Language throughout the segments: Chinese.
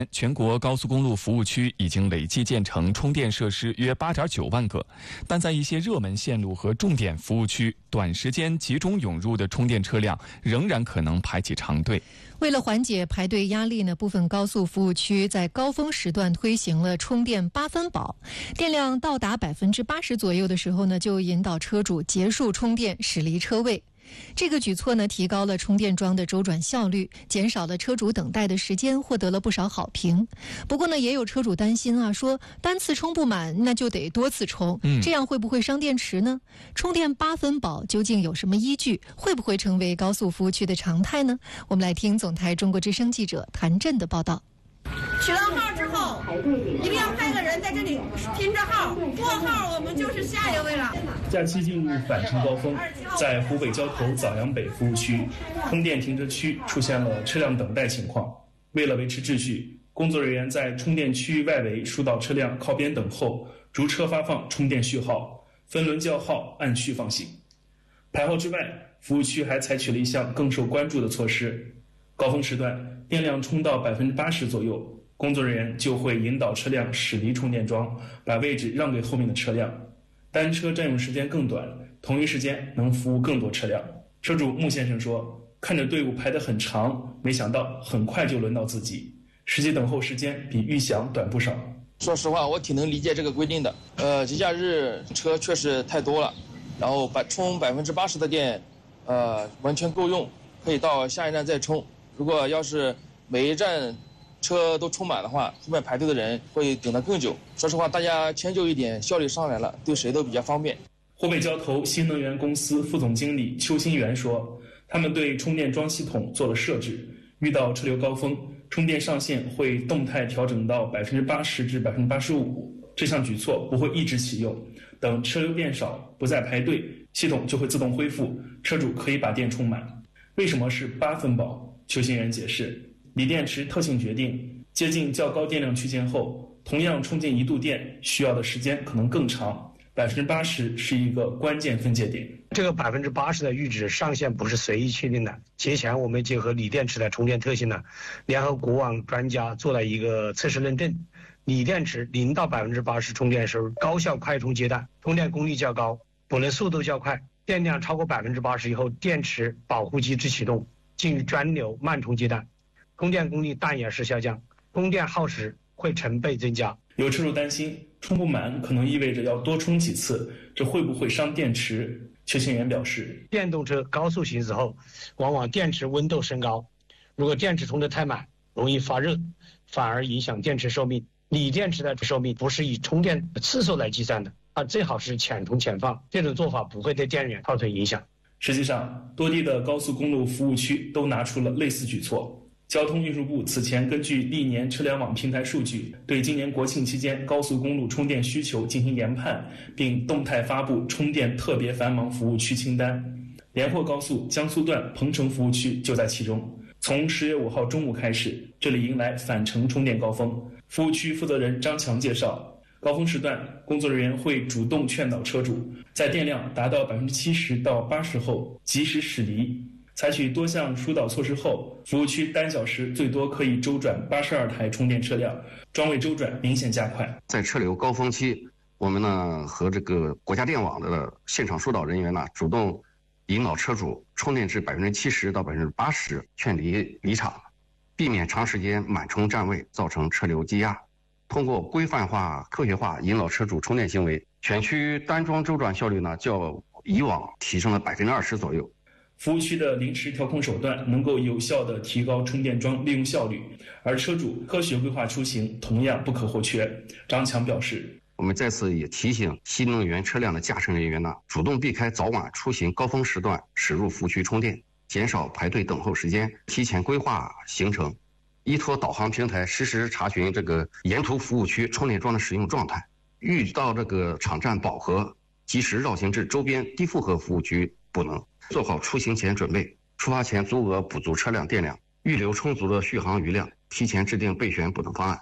全国高速公路服务区已经累计建成充电设施约8.9万个，但在一些热门线路和重点服务区，短时间集中涌入的充电车辆仍然可能排起长队。 为了缓解排队压力呢，部分高速服务区在高峰时段推行了充电8分饱，电量到达80%左右的时候呢，就引导车主结束充电，驶离车位。这个举措呢，提高了充电桩的周转效率，减少了车主等待的时间，获得了不少好评。不过呢，也有车主担心啊，说单次充不满，那就得多次充，这样会不会伤电池呢？充电8分饱究竟有什么依据？会不会成为高速服务区的常态呢？我们来听总台中国之声记者谭震的报道。 取到号之后，一定要派个人在这里拼着号，过号我们就是下一位了。 假期进入返程高峰，在湖北交头枣阳北服务区，充电停车区出现了车辆等待情况。为了维持秩序，工作人员在充电区外围疏导车辆靠边等候，逐车发放充电序号，分轮叫号，按序放行。排号之外，服务区还采取了一项更受关注的措施。高峰时段，电量充到80%左右，工作人员就会引导车辆驶离充电桩，把位置让给后面的车辆。单车占用时间更短，同一时间能服务更多车辆。车主穆先生说，看着队伍排得很长，没想到很快就轮到自己，实际等候时间比预想短不少。 说实话，我挺能理解这个规定的。节假日车确实太多了，然后充80%的电，完全够用，可以到下一站再充。如果要是每一站车都充满的话，后面排队的人会等得更久。说实话，大家迁就一点，效率上来了，对谁都比较方便。 湖北交投新能源公司副总经理邱新元说，他们对充电桩系统做了设置，遇到车流高峰，充电上限会动态调整到80%至85%。这项举措不会一直启用，等车流变少，不再排队，系统就会自动恢复，车主可以把电充满。为什么是8分饱？邱新元解释，锂电池特性决定，接近较高电量区间后，同样充进1度电需要的时间可能更长，80%是一个关键分界点。 这个80%的阈值上限不是随意确定的。节前我们结合锂电池的充电特性呢，联合国网专家做了一个测试认证。锂电池0到80%充电时候，高效快充阶段，充电功率较高，补能速度较快，电量超过80%以后，电池保护机制启动，进入专流慢充阶段，充电功率但也是下降，充电耗时会成倍增加。 有车主担心充不满可能意味着要多充几次，这会不会伤电池？邱新元表示， 电动车高速行驶后，往往电池温度升高，如果电池充得太满，容易发热，反而影响电池寿命。锂电池的寿命不是以充电次数来计算的，最好是浅充浅放，这种做法不会对电源造成影响。 实际上，多地的高速公路服务区都拿出了类似举措。交通运输部此前根据历年车联网平台数据，对今年国庆期间高速公路充电需求进行研判，并动态发布充电特别繁忙服务区清单。连霍高速江苏段彭城服务区就在其中。从10月5号中午开始，这里迎来返程充电高峰。服务区负责人张强介绍，高峰时段，工作人员会主动劝导车主，在电量达到70%到80%后及时驶离。采取多项疏导措施后，服务区单小时最多可以周转82台充电车辆，桩位周转明显加快。 在车流高峰期，我们呢和这个国家电网的现场疏导人员呢，主动引导车主充电至70%到80%，劝离场，避免长时间满充占位造成车流积压。通过规范化、科学化引导车主充电行为，全区单桩周转效率呢较以往提升了20%左右。 服务区的临时调控手段能够有效地提高充电桩利用效率，而车主科学规划出行同样不可或缺。张强表示， 我们在此也提醒新能源车辆的驾驶人员呢，主动避开早晚出行高峰时段驶入服务区充电，减少排队等候时间，提前规划行程，依托导航平台实时查询这个沿途服务区充电桩的使用状态，遇到这个场站饱和，及时绕行至周边低负荷服务区补能，做好出行前准备，出发前足额补足车辆电量，预留充足的续航余量，提前制定备选补能方案。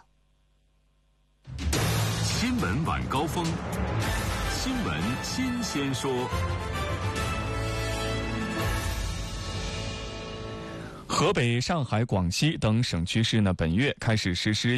新闻晚高峰，新闻新鲜说。 河北、上海、广西等省区市呢，本月开始实施